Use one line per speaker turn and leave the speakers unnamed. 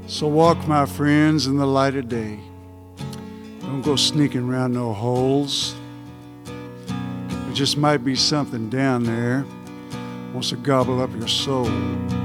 So walk, my friends, in the light of day. Don't go sneaking around no holes. There just might be something down there wants to gobble up your soul.